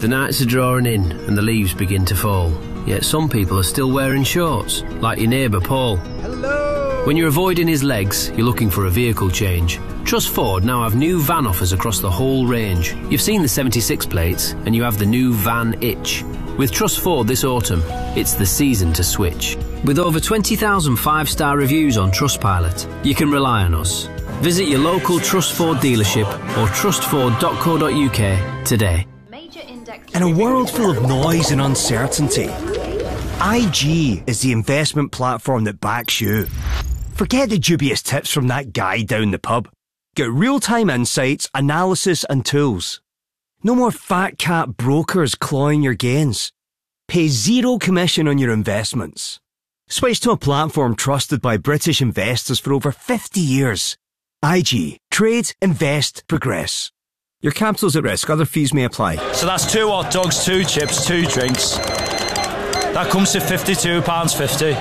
The nights are drawing in and the leaves begin to fall. Yet some people are still wearing shorts, like your neighbour Paul. Hello! When you're avoiding his legs, you're looking for a vehicle change. Trust Ford now have new van offers across the whole range. You've seen the 76 plates and you have the new van itch. With Trust Ford this autumn, it's the season to switch. With over 20,000 five-star reviews on Trustpilot, you can rely on us. Visit your local Trust Ford dealership or trustford.co.uk today. In a world full of noise and uncertainty, IG is the investment platform that backs you. Forget the dubious tips from that guy down the pub. Get real-time insights, analysis and tools. No more fat cat brokers clawing your gains. Pay zero commission on your investments. Switch to a platform trusted by British investors for over 50 years. IG. Trade, invest, progress. Your capital's at risk. Other fees may apply. So that's 2 hot dogs, 2 chips, 2 drinks. That comes to £52.50.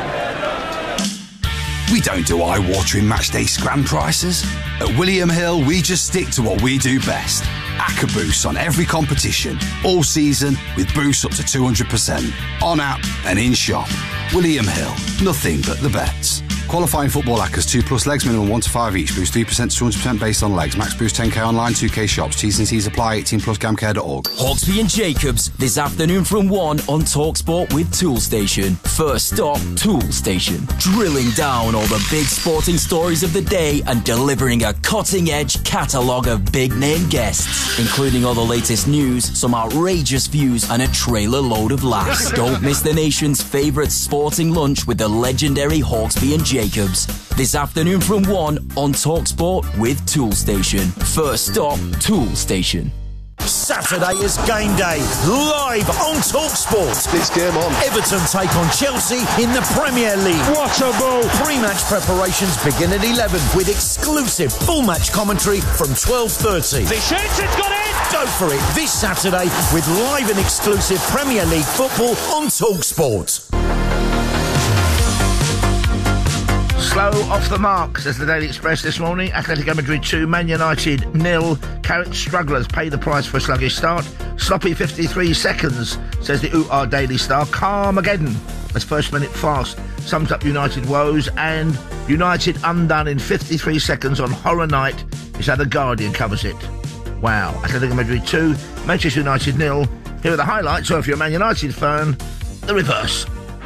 We don't do eye-watering matchday scram prices. At William Hill, we just stick to what we do best. ACCA boosts on every competition, all season, with boosts up to 200%. On app and in shop. William Hill, nothing but the bets. Qualifying football ACCAs 2+ legs, minimum 1 to 5 each. Boost 3% to 200% based on legs. Max boost 10k online, 2k shops. T's and C's apply. 18+ gamcare.org. Hawksby and Jacobs this afternoon from 1 on TalkSport with Toolstation. First stop, Toolstation. Drilling down all the big sporting stories of the day and delivering a cutting-edge catalogue of big-name guests, including all the latest news, some outrageous views and a trailer load of laughs. Don't miss the nation's favourite sporting lunch with the legendary Hawksby and Jacobs. This afternoon from 1 on TalkSport with Toolstation. First stop, Toolstation. Saturday is game day, live on TalkSport. This game on. Everton take on Chelsea in the Premier League. What a ball! Pre-match preparations begin at 11 with exclusive full match commentary from 12:30. The shoots, it's got in! Go for it this Saturday with live and exclusive Premier League football on TalkSport. Slow off the mark, says the Daily Express this morning. Atletico Madrid 2, Man United 0. Carrick strugglers pay the price for a sluggish start. Sloppy 53 seconds, says the UR Daily Star. Carmageddon, as first minute fast, sums up United woes. And United undone in 53 seconds on horror night is how the Guardian covers it. Wow. Atletico Madrid 2, Manchester United 0. Here are the highlights, or if you're a Man United fan, the reverse.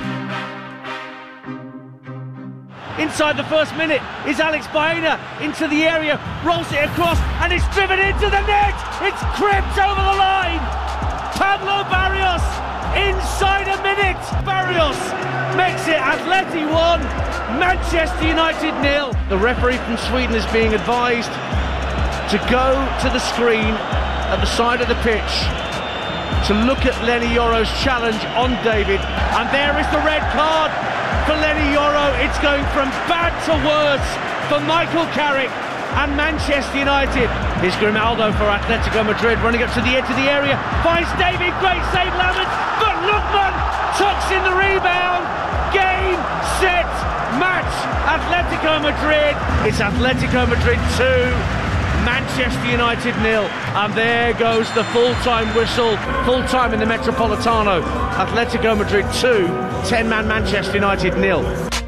Inside the first minute is Alex Baena into the area, rolls it across, and it's driven into the net. It's crimped over the line. Pablo Barrios inside a minute. Barrios makes it Atleti 1, Manchester United 0. The referee from Sweden is being advised to go to the screen at the side of the pitch to look at Lenny Yoro's challenge on David, and there is the red card for Lenny Yoro. It's going from bad to worse for Michael Carrick and Manchester United. Here's Grimaldo for Atletico Madrid, running up to the edge of the area, finds David, great save Lamont, but Lookman tucks in the rebound. Game, set, match, Atletico Madrid. It's Atletico Madrid 2, Manchester United 0, and there goes the full-time whistle. Full-time in the Metropolitano. Atletico Madrid 2, 10-man Manchester United 0.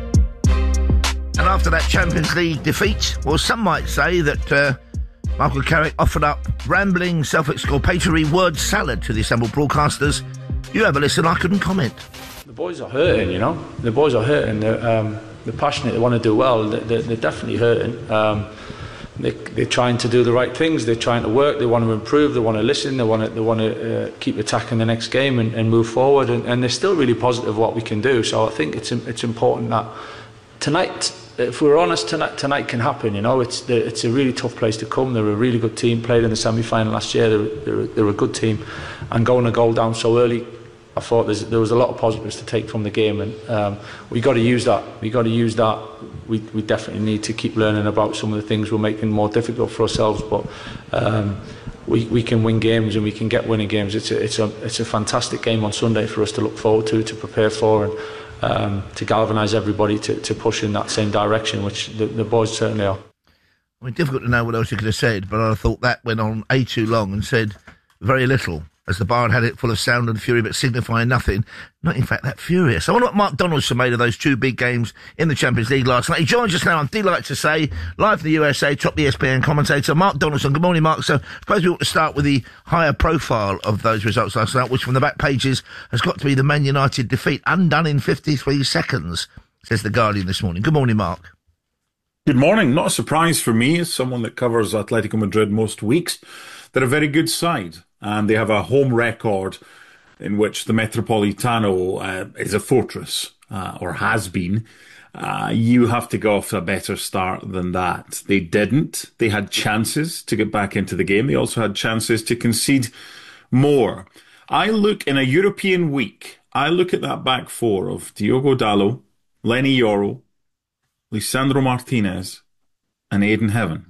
And after that Champions League defeat, well, some might say that Michael Carrick offered up rambling, self-exculpatory word salad to the assembled broadcasters. You have a listen, I couldn't comment. The boys are hurting, you know. The boys are hurting. They're passionate, they want to do well. They're definitely hurting. They're trying to do the right things. They're trying to work. They want to improve. They want to listen. They want to keep attacking the next game and move forward. And they're still really positive what we can do. So I think it's important that tonight, if we're honest, tonight can happen. You know, it's a really tough place to come. They're a really good team. Played in the semi-final last year. They're a good team, and going a goal down so early, I thought there was a lot of positives to take from the game, and we got to use that. We definitely need to keep learning about some of the things we're making more difficult for ourselves. But we can win games, and we can get winning games. It's a fantastic game on Sunday for us to look forward to prepare for, and to galvanise everybody to push in that same direction, which the boys certainly are. I mean, difficult to know what else you could have said, but I thought that went on too long and said very little. as the bar had it full of sound and fury, but signifying nothing. Not, in fact, that furious. I wonder what Mark Donaldson made of those two big games in the Champions League last night. He joins us now, I'm delighted to say, live from the USA, top ESPN commentator, Mark Donaldson. Good morning, Mark. So I suppose we ought to start with the higher profile of those results last night, which from the back pages has got to be the Man United defeat, undone in 53 seconds, says The Guardian this morning. Good morning, Mark. Good morning. Not a surprise for me as someone that covers Atletico Madrid most weeks. They're a very good side, and they have a home record in which the Metropolitano is a fortress, or has been. You have to go off to a better start than that. They didn't. They had chances to get back into the game. They also had chances to concede more. I look in a European week, I look at that back four of Diogo Dalot, Lenny Yoro, Lisandro Martinez, and Aidan Heaven.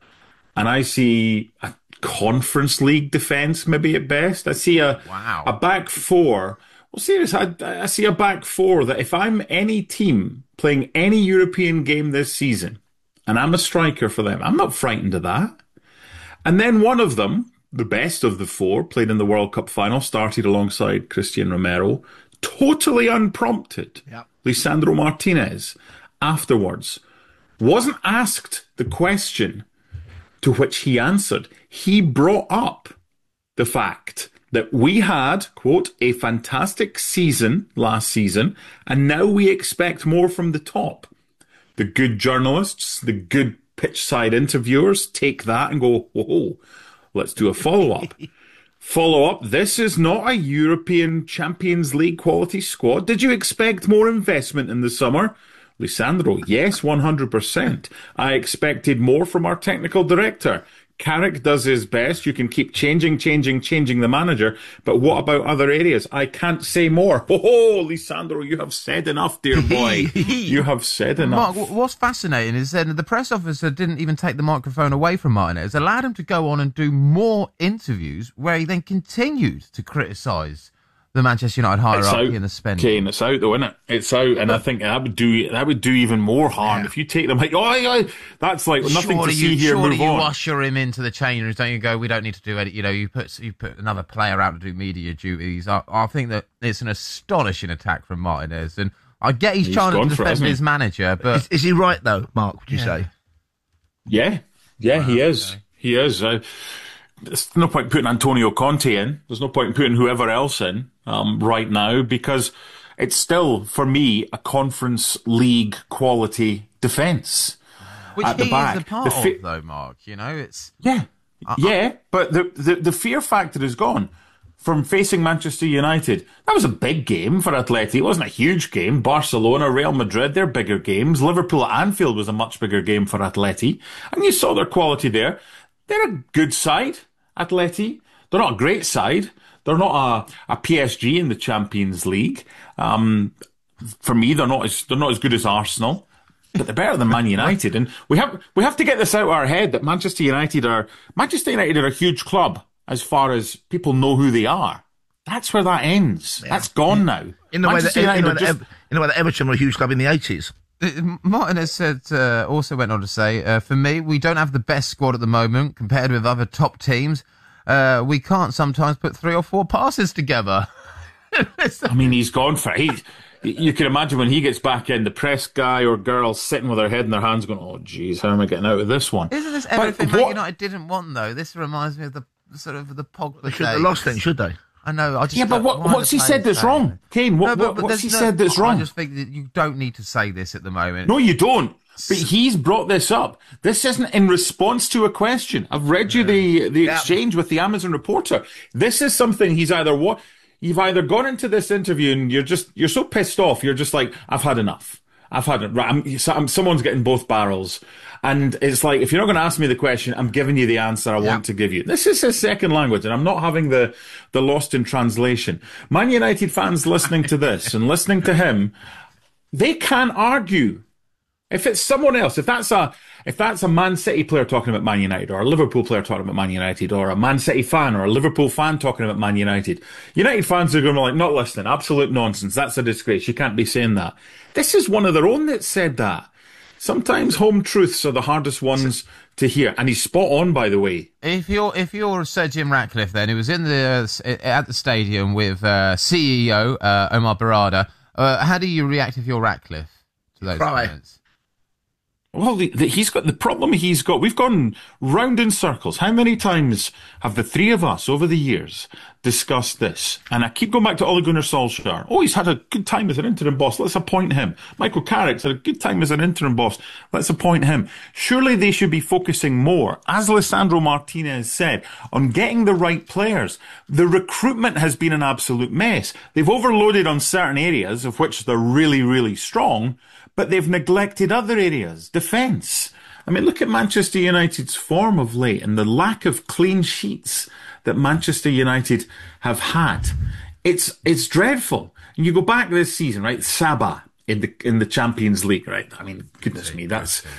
And I see a Conference League defence, maybe at best. I see a back four. Well, seriously, I see a back four that if I'm any team playing any European game this season, and I'm a striker for them, I'm not frightened of that. And then one of them, the best of the four, played in the World Cup final, started alongside Christian Romero, totally unprompted. Yep. Lisandro Martinez, afterwards, wasn't asked the question to which he answered. He brought up the fact that we had, quote, a fantastic season last season, and now we expect more from the top. The good journalists, the good pitch side interviewers take that and go, whoa, let's do a follow-up. Follow-up, this is not a European Champions League quality squad. Did you expect more investment in the summer? Lisandro, yes, 100%. I expected more from our technical director. Carrick does his best. You can keep changing the manager. But what about other areas? I can't say more. Oh, Lisandro, you have said enough, dear boy. You have said enough. Mark, what's fascinating is that the press officer didn't even take the microphone away from Martinez, allowed him to go on and do more interviews where he then continued to criticise the Manchester United hierarchy and the spending. Kane, it's out though, isn't it? It's out, and I think that would do even more harm if you take them. Like, that's like nothing to see here. Move on. You usher him into the change rooms, don't you? Go, we don't need to do it. You know, you put another player out to do media duties. I think that it's an astonishing attack from Martinez, and I get he's trying to defend his manager, but is he right though, Mark? Would you say? Yeah, he is. Okay. He is. There's no point putting Antonio Conte in. There's no point putting whoever else in right now, because it's still, for me, a Conference League quality defence. Which at the back. Is a part of, though, Mark. You know, it's... Yeah, but the fear factor is gone from facing Manchester United. That was a big game for Atleti. It wasn't a huge game. Barcelona, Real Madrid, they're bigger games. Liverpool at Anfield was a much bigger game for Atleti. And you saw their quality there. They're a good side, Atleti. They're not a great side. They're not a PSG in the Champions League. For me, they're not as good as Arsenal, but they're better than Man United. And we have to get this out of our head that Manchester United are a huge club as far as people know who they are. That's where that ends. Yeah. That's gone now. In the way that Everton were a huge club in the 80s. Martinez said, also went on to say, for me, we don't have the best squad at the moment compared with other top teams. We can't sometimes put 3 or 4 passes together. I mean, he's gone for it. You can imagine when he gets back in, the press guy or girl sitting with their head in their hands going, oh, geez, how am I getting out of this one? Isn't this everything Man United didn't want, though? This reminds me of the sort of the Pogba They should have lost then, should they? I know. But what's he said that's wrong? Kane, what's he said that's wrong? I just think that you don't need to say this at the moment. No, you don't. But he's brought this up. This isn't in response to a question. I've read you the exchange with the Amazon reporter. This is something you've either gone into this interview and you're so pissed off, you're just like, I've had enough. Someone's getting both barrels. And it's like, if you're not going to ask me the question, I'm giving you the answer I want to give you. This is his second language, and I'm not having the lost in translation. Man United fans listening to this and listening to him, they can't argue. If it's someone else, if that's a Man City player talking about Man United, or a Liverpool player talking about Man United, or a Man City fan or a Liverpool fan talking about Man United, United fans are going to be like, not listening, absolute nonsense, that's a disgrace, you can't be saying that. This is one of their own that said that. Sometimes home truths are the hardest ones to hear. And he's spot on, by the way. If you're Sir Jim Ratcliffe, then who was at the stadium with CEO Omar Barada, how do you react if you're Ratcliffe to those comments? Well, he's got the problem he's got. We've gone round in circles. How many times have the three of us over the years discussed this? And I keep going back to Ole Gunnar Solskjaer. Oh, he's had a good time as an interim boss. Let's appoint him. Michael Carrick's had a good time as an interim boss. Let's appoint him. Surely they should be focusing more, as Lisandro Martinez said, on getting the right players. The recruitment has been an absolute mess. They've overloaded on certain areas, of which they're really, really strong, but they've neglected other areas. Defence. I mean, look at Manchester United's form of late and the lack of clean sheets that Manchester United have had. It's dreadful. And you go back this season, right? Sabah in the Champions League, right? I mean, goodness me,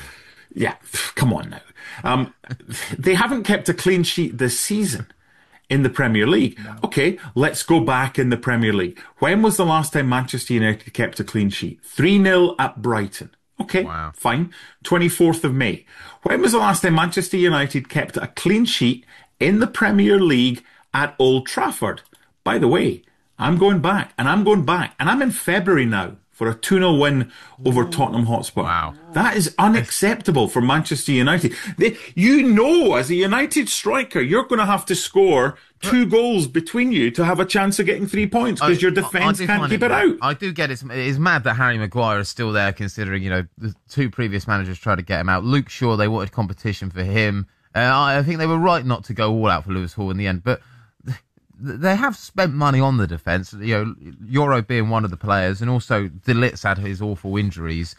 come on now. They haven't kept a clean sheet this season in the Premier League. No. Okay, let's go back in the Premier League. When was the last time Manchester United kept a clean sheet? 3-0 at Brighton. Okay, fine. 24th of May. When was the last time Manchester United kept a clean sheet in the Premier League at Old Trafford? By the way, I'm going back, and I'm in February now for a 2-0 win over Tottenham Hotspur. Wow. That is unacceptable for Manchester United. As a United striker, you're going to have to score 2 goals between you to have a chance of getting 3 points because your defence can't keep it out. I do get it. It's mad that Harry Maguire is still there, considering, the 2 previous managers tried to get him out. Luke Shaw, they wanted competition for him. I think they were right not to go all out for Lewis Hall in the end, but they have spent money on the defence, Euro being one of the players, and also De Ligt's had his awful injuries.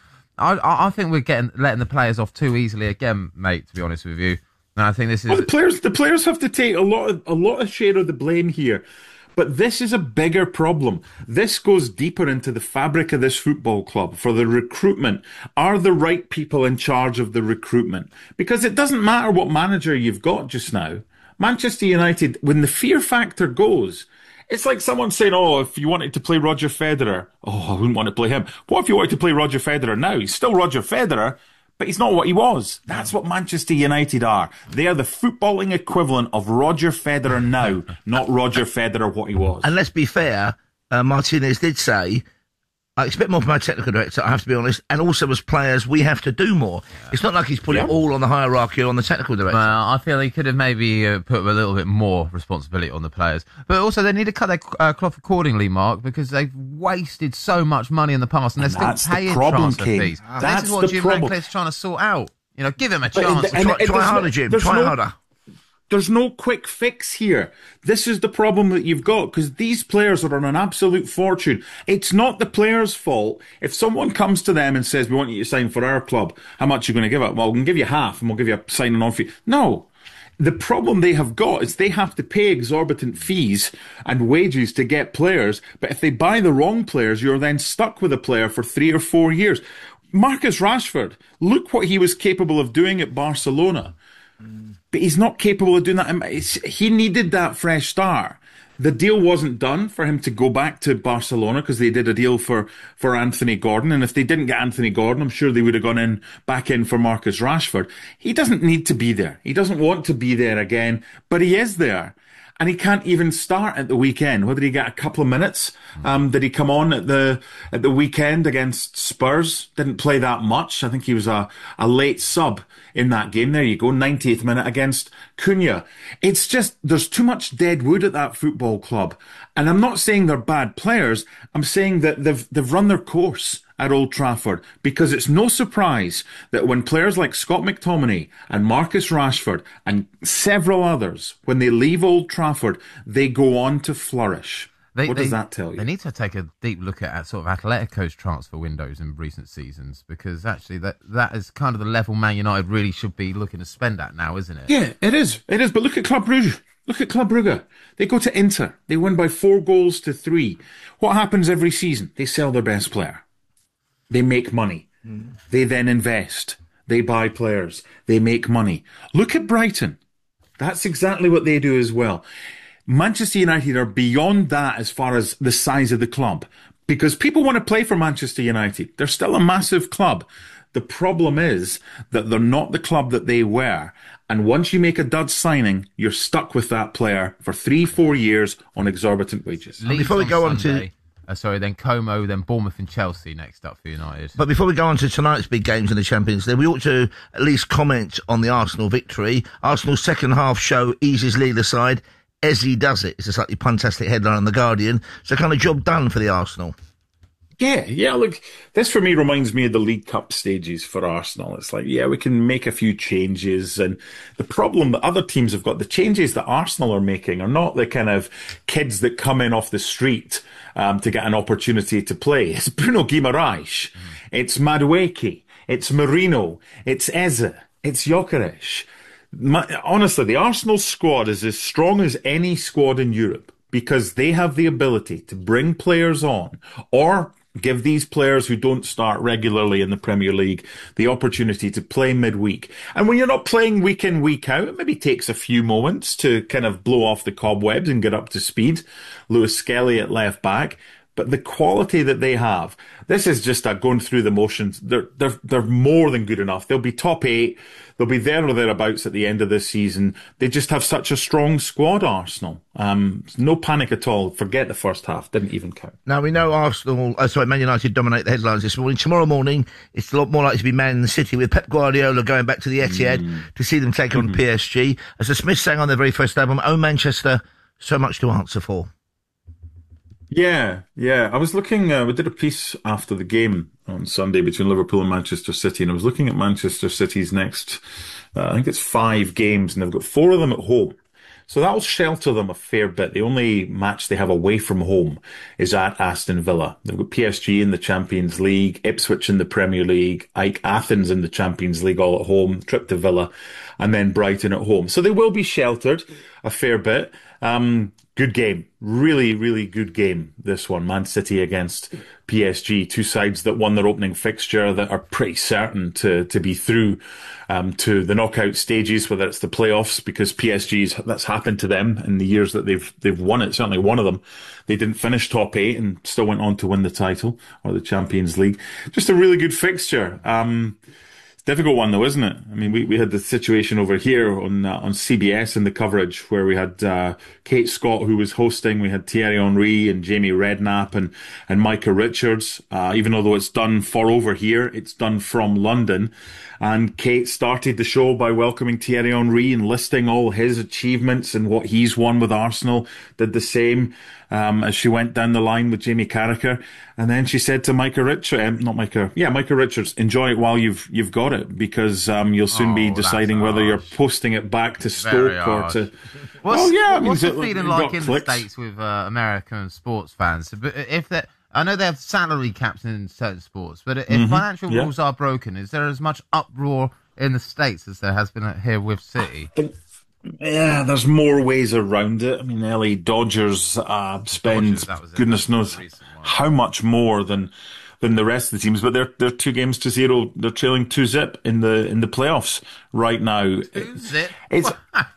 I think we're letting the players off too easily again, mate, to be honest with you. And I think this is... Well, the players have to take a lot of share of the blame here. But this is a bigger problem. This goes deeper into the fabric of this football club. For the recruitment, are the right people in charge of the recruitment? Because it doesn't matter what manager you've got just now. Manchester United, when the fear factor goes, it's like someone saying, if you wanted to play Roger Federer, I wouldn't want to play him. What if you wanted to play Roger Federer now? He's still Roger Federer, but he's not what he was. That's what Manchester United are. They are the footballing equivalent of Roger Federer now, not Roger Federer what he was. And let's be fair, Martinez did say, I expect more from our technical director, I have to be honest, and also as players, we have to do more. Yeah. It's not like he's put it all on the hierarchy on the technical director. Well, I feel he could have maybe put a little bit more responsibility on the players. But also, they need to cut their cloth accordingly, Mark, because they've wasted so much money in the past, and they're still paying transfer fees. This is what Jim Ratcliffe's trying to sort out. Give him a chance. Try harder, Jim. Try harder. There's no quick fix here. This is the problem that you've got, because these players are on an absolute fortune. It's not the players' fault. If someone comes to them and says, we want you to sign for our club, how much are you going to give up? Well, we can give you half and we'll give you a signing on fee. No. The problem they have got is they have to pay exorbitant fees and wages to get players, but if they buy the wrong players, you're then stuck with a player for 3 or 4 years. Marcus Rashford, look what he was capable of doing at Barcelona. But he's not capable of doing that. He needed that fresh start. The deal wasn't done for him to go back to Barcelona because they did a deal for Anthony Gordon. And if they didn't get Anthony Gordon, I'm sure they would have gone back in for Marcus Rashford. He doesn't need to be there. He doesn't want to be there again, but he is there. And he can't even start at the weekend. Whether he got a couple of minutes, did he come on at the weekend against Spurs? Didn't play that much. I think he was a late sub in that game. There you go, 90th minute against Cunha. It's just, there's too much dead wood at that football club. And I'm not saying they're bad players. I'm saying that they've run their course at Old Trafford, because it's no surprise that when players like Scott McTominay and Marcus Rashford and several others, when they leave Old Trafford, they go on to flourish. What does that tell you? They need to take a deep look at sort of Atletico's transfer windows in recent seasons, because actually that is kind of the level Man United really should be looking to spend at now, isn't it? Yeah, it is. It is. But look at Club Brugge. Look at Club Brugge. They go to Inter. They win by 4-3. What happens every season? They sell their best player. They make money. They then invest. They buy players. They make money. Look at Brighton. That's exactly what they do as well. Manchester United are beyond that as far as the size of the club, because people want to play for Manchester United. They're still a massive club. The problem is that they're not the club that they were. And once you make a dud signing, you're stuck with that player for 3-4 years on exorbitant wages. Before we go on to... then Como, then Bournemouth and Chelsea next up for United. But before we go on to tonight's big games in the Champions League, we ought to at least comment on the Arsenal victory. Arsenal's second half show eases leader side. Eze does it. It's a slightly fantastic headline on The Guardian. So kind of job done for the Arsenal. Yeah, look, this for me reminds me of the League Cup stages for Arsenal. It's like, we can make a few changes, and the problem that other teams have got, the changes that Arsenal are making are not the kind of kids that come in off the street to get an opportunity to play. It's Bruno Guimaraes, it's Madueke, it's Marino, it's Eze, it's Gyökeres. Honestly, the Arsenal squad is as strong as any squad in Europe because they have the ability to bring players on or give these players who don't start regularly in the Premier League the opportunity to play midweek. And when you're not playing week in, week out, it maybe takes a few moments to kind of blow off the cobwebs and get up to speed. Lewis Skelly at left back. But the quality that they have, this is just going through the motions. They're more than good enough. They'll be top 8. They'll be there or thereabouts at the end of this season. They just have such a strong squad, Arsenal. No panic at all. Forget the first half. Didn't even count. Now, we know Man United dominate the headlines this morning. Tomorrow morning, it's a lot more likely to be Man City with Pep Guardiola going back to the Etihad to see them take on PSG. As the Smiths sang on their very first album, Oh Manchester, so much to answer for. Yeah. I was looking, we did a piece after the game on Sunday between Liverpool and Manchester City, and I was looking at Manchester City's next, I think it's 5 games, and they've got 4 of them at home. So that'll shelter them a fair bit. The only match they have away from home is at Aston Villa. They've got PSG in the Champions League, Ipswich in the Premier League, AEK Athens in the Champions League all at home, trip to Villa, and then Brighton at home. So they will be sheltered a fair bit. Good game. Really, really good game, this one. Man City against PSG. 2 sides that won their opening fixture that are pretty certain to be through to the knockout stages, whether it's the playoffs, because that's happened to them in the years that they've won it. Certainly one of them. They didn't finish top 8 and still went on to win the title or the Champions League. Just a really good fixture. Difficult one though, isn't it? I mean, we had the situation over here on CBS in the coverage where we had Kate Scott who was hosting. We had Thierry Henry and Jamie Redknapp and Micah Richards. Even though it's done for over here, it's done from London. And Kate started the show by welcoming Thierry Henry and listing all his achievements and what he's won with Arsenal. Did the same as she went down the line with Jamie Carragher. And then she said to Micah Richards, enjoy it while you've got it, because you'll soon be deciding whether you're posting it back to Stoke or to... What's the feeling like in the States with American sports fans? I know they have salary caps in certain sports, but if financial rules are broken, is there as much uproar in the States as there has been here with City? Yeah, there's more ways around it. I mean, LA Dodgers spend goodness knows how much more than the rest of the teams, but they're 2-0. They're trailing 2-0 in the playoffs right now. 2-0? It's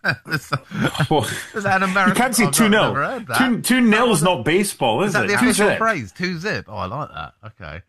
is that an American? You can't say 2-0. 2-0 is not baseball, is that it? The official phrase, 2-0. Oh, I like that. Okay.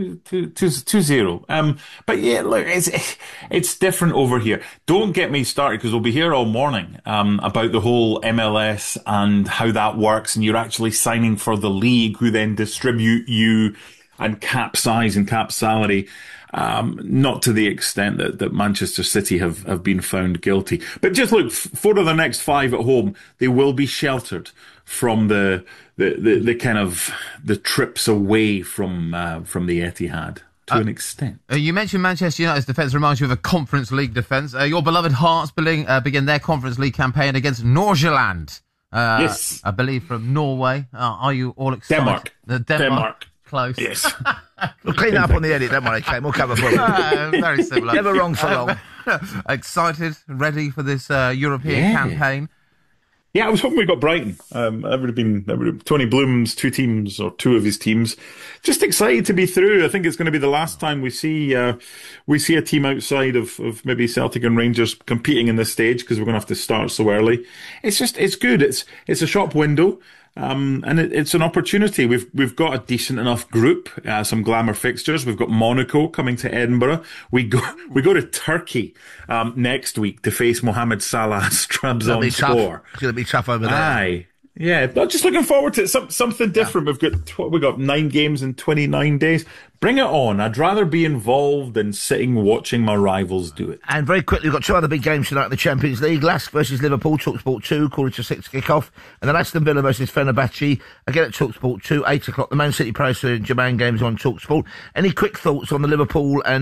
2-0. But yeah, look, it's different over here. Don't get me started, because we'll be here all morning about the whole MLS and how that works, and you're actually signing for the league, who then distribute you and cap size and cap salary. Not to the extent that Manchester City have been found guilty. But just look, 4 of the next 5 at home, they will be sheltered from the kind of the trips away from the Etihad to an extent. You mentioned Manchester United's defence reminds you of a Conference League defence. Your beloved Hearts begin their Conference League campaign against Nordsjælland. Yes. I believe from Norway. Are you all excited? Denmark. Close. Yes. We'll clean that up on the edit, don't worry, Kate. We'll cover for you. Very similar. Never wrong for long. Excited, ready for this European campaign? Yeah, I was hoping we got Brighton. Tony Bloom's 2 teams, or 2 of his teams. Just excited to be through. I think it's going to be the last time we see a team outside of maybe Celtic and Rangers competing in this stage, because we're going to have to start so early. It's good. It's a shop window. And it's an opportunity. We've got a decent enough group, some glamour fixtures. We've got Monaco coming to Edinburgh. We go to Turkey next week to face Mohamed Salah's Trabzonspor. It's going to be tough over there. Aye. Yeah, but just looking forward to something different. We've got 9 games in 29 days. Bring it on. I'd rather be involved than sitting watching my rivals do it. And very quickly, we've got 2 other big games tonight in the Champions League. Lask versus Liverpool, TalkSport 2, 5:45 kick-off. And then Aston Villa versus Fenerbahce, again at TalkSport 2, 8 o'clock. The Man City Paris Saint-Germain games on TalkSport. Any quick thoughts on the Liverpool and